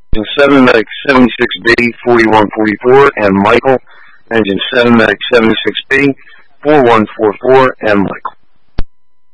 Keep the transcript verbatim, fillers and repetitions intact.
Engine seven, Medic seventy-six B, forty-one forty-four, and Michael. Engine seven, Medic seventy-six B, forty-one forty-four, and Michael.